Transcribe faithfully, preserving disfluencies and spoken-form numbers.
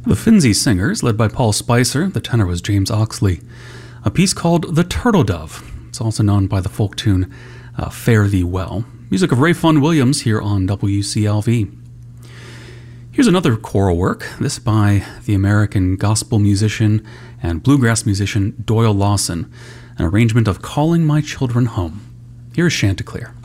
The Finzi Singers, led by Paul Spicer, the tenor was James Oxley. A piece called The Turtle Dove. It's also known by the folk tune uh, Fare Thee Well. Music of Ray Fun Williams here on W C L V. Here's another choral work, this by the American gospel musician and bluegrass musician Doyle Lawson, an arrangement of Calling My Children Home. Here's Chanticleer.